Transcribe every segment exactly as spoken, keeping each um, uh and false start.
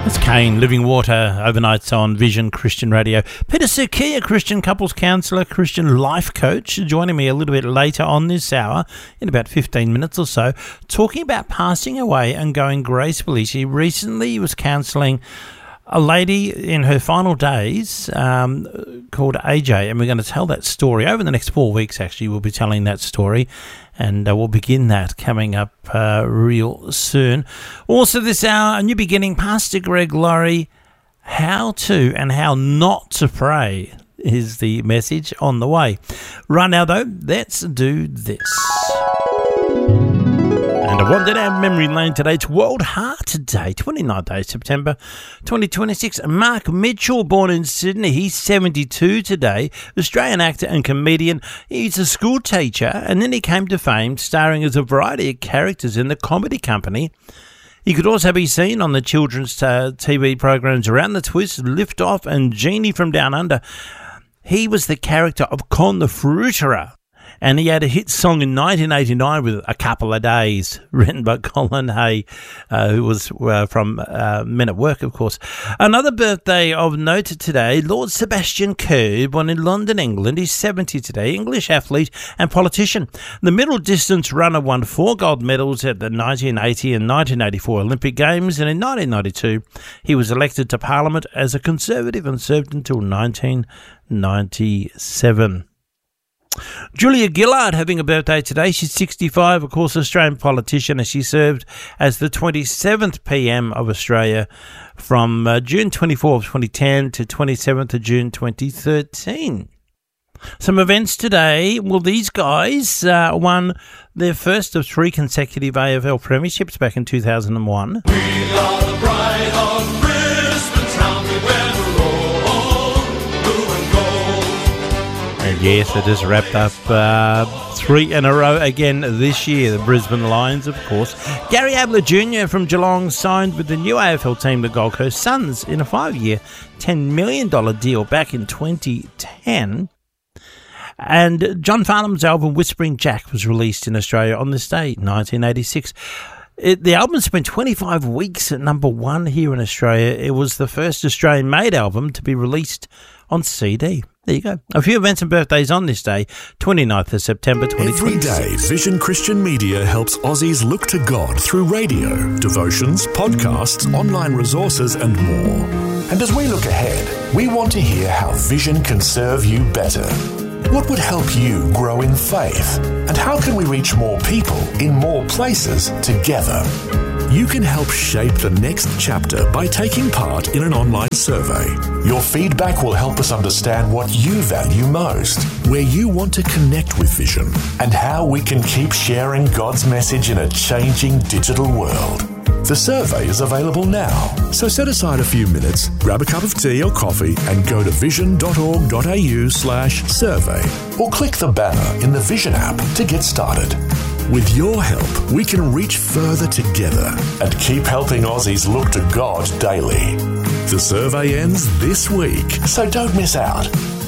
Kane, Living Water, overnights on Vision Christian Radio. Peter Sukia, Christian couples counsellor, Christian life coach, joining me a little bit later on this hour, in about fifteen minutes or so, talking about passing away and going gracefully. She recently was counselling a lady in her final days um, called A J, and we're going to tell that story over the next four weeks. Actually, we'll be telling that story, and uh, we'll begin that coming up uh, real soon. Also this hour, a new beginning, Pastor Greg Laurie, how to and how not to pray is the message on the way. Right now, though, let's do this. And I wandered down memory lane today. It's World Heart Day, twenty-ninth of September twenty twenty-six. Mark Mitchell, born in Sydney, he's seventy-two today, Australian actor and comedian. He's a school teacher, and then he came to fame starring as a variety of characters in The Comedy Company. He could also be seen on the children's uh, T V programs Around the Twist, Lift Off, and Genie from Down Under. He was the character of Con the Fruiterer, and he had a hit song in nineteen eighty-nine with A Couple of Days, written by Colin Hay, uh, who was uh, from uh, Men at Work, of course. Another birthday of note today, Lord Sebastian Coe, born in London, England. He's seventy today, English athlete and politician. The middle distance runner won four gold medals at the nineteen eighty and nineteen eighty-four Olympic Games, and in nineteen ninety-two he was elected to Parliament as a Conservative and served until nineteen ninety-seven. Julia Gillard having a birthday today. She's sixty-five, of course, Australian politician, as she served as the twenty-seventh P M of Australia from uh, June twenty-fourth, twenty ten to twenty-seventh of June twenty thirteen. Some events today. Well, these guys uh, won their first of three consecutive A F L premierships back in two thousand one. We are the pride of Brisbane town. We wear the roll, blue and gold. And yes, it has wrapped up uh, three in a row again this year, the Brisbane Lions, of course. Gary Ablett Junior from Geelong signed with the new A F L team, the Gold Coast Suns, in a five-year, ten million dollars deal back in twenty ten. And John Farnham's album Whispering Jack was released in Australia on this day, nineteen eighty-six. It, the album spent twenty-five weeks at number one here in Australia. It was the first Australian-made album to be released on C D. There you go. A few events and birthdays on this day, twenty-ninth of September twenty twenty-six. Every day, Vision Christian Media helps Aussies look to God through radio, devotions, podcasts, online resources and more. And as we look ahead, we want to hear how Vision can serve you better. What would help you grow in faith? And how can we reach more people in more places together? You can help shape the next chapter by taking part in an online survey. Your feedback will help us understand what you value most, where you want to connect with Vision, and how we can keep sharing God's message in a changing digital world. The survey is available now. So set aside a few minutes, grab a cup of tea or coffee and go to vision.org.au slash survey. Or click the banner in the Vision app to get started. With your help, we can reach further together and keep helping Aussies look to God daily. The survey ends this week, so don't miss out.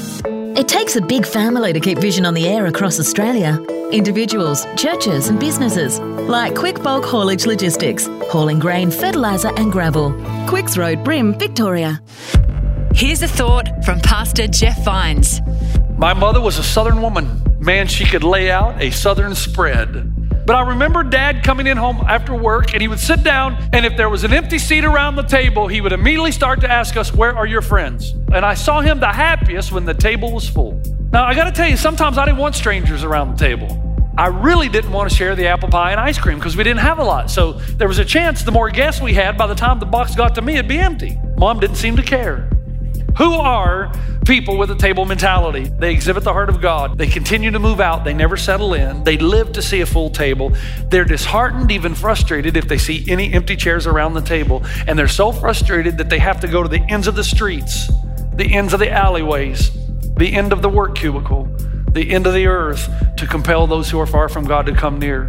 It takes a big family to keep Vision on the air across Australia. Individuals, churches and businesses like Quick Bulk Haulage Logistics, hauling grain, fertiliser and gravel. Quicks Road, Brim, Victoria. Here's a thought from Pastor Jeff Vines. My mother was a Southern woman. Man, she could lay out a Southern spread. But I remember Dad coming in home after work, and he would sit down, and if there was an empty seat around the table, he would immediately start to ask us, where are your friends? And I saw him the happiest when the table was full. Now, I got to tell you, sometimes I didn't want strangers around the table. I really didn't want to share the apple pie and ice cream because we didn't have a lot. So there was a chance the more guests we had, by the time the box got to me, it'd be empty. Mom didn't seem to care. Who are people with a table mentality? They exhibit the heart of God. They continue to move out. They never settle in. They live to see a full table. They're disheartened, even frustrated if they see any empty chairs around the table. And they're so frustrated that they have to go to the ends of the streets, the ends of the alleyways, the end of the work cubicle, the end of the earth to compel those who are far from God to come near.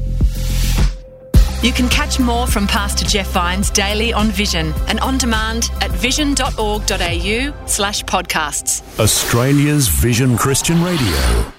You can catch more from Pastor Jeff Vines daily on Vision and on demand at vision.org.au slash podcasts. Australia's Vision Christian Radio.